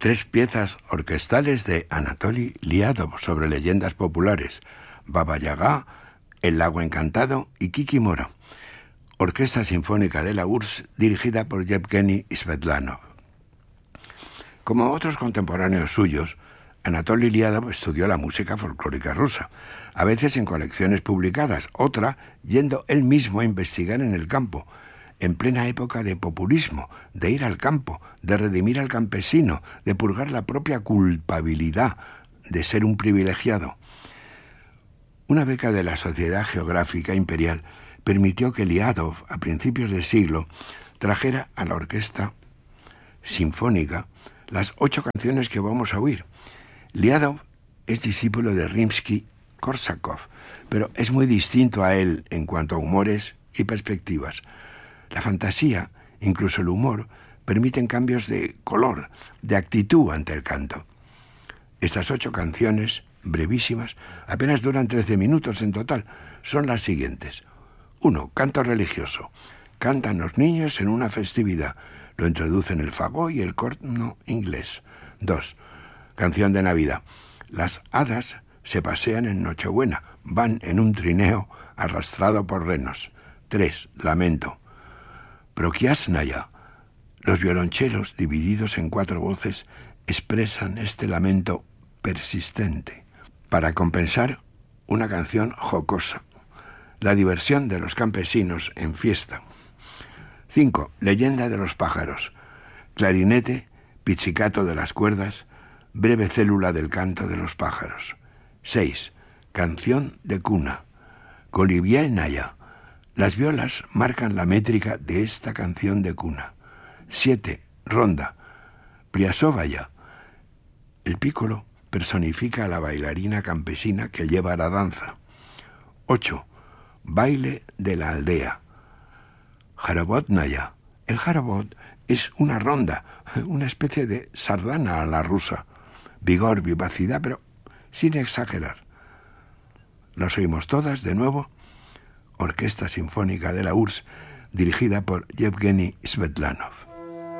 3 piezas orquestales de Anatoly Liadov sobre leyendas populares: Baba Yaga, El lago encantado y Kikimora. Orquesta Sinfónica de la URSS dirigida por Yevgeny Svetlanov. Como otros contemporáneos suyos, Anatoly Liadov estudió la música folclórica rusa, a veces en colecciones publicadas, otra yendo él mismo a investigar en el campo, en plena época de populismo, de ir al campo, de redimir al campesino, de purgar la propia culpabilidad de ser un privilegiado. Una beca de la Sociedad Geográfica Imperial permitió que Liadov, a principios de siglo, trajera a la orquesta sinfónica las 8 canciones que vamos a oír. Liadov es discípulo de Rimsky-Korsakov, pero es muy distinto a él en cuanto a humores y perspectivas. La fantasía, incluso el humor, permiten cambios de color, de actitud ante el canto. Estas 8 canciones, brevísimas, apenas duran 13 minutos en total, son las siguientes. 1. Canto religioso. Cantan los niños en una festividad. Lo introducen el fagot y el corno inglés. 2. Canción de Navidad. Las hadas se pasean en Nochebuena, van en un trineo arrastrado por renos. 3. Lamento. Prokiasnaya. Los violonchelos, divididos en 4 voces, expresan este lamento persistente. Para compensar, una canción jocosa. La diversión de los campesinos en fiesta. 5. Leyenda de los pájaros. Clarinete, pizzicato de las cuerdas, breve célula del canto de los pájaros. 6. Canción de cuna. Kolivyenaya. Las violas marcan la métrica de esta canción de cuna. 7. Ronda. Priasovaya. El pícolo personifica a la bailarina campesina que lleva la danza. 8. Baile de la aldea. Jarabotnaya. El jarabot es una ronda, una especie de sardana a la rusa. Vigor, vivacidad, pero sin exagerar. Las oímos todas de nuevo. Orquesta Sinfónica de la URSS, dirigida por Yevgeny Svetlanov.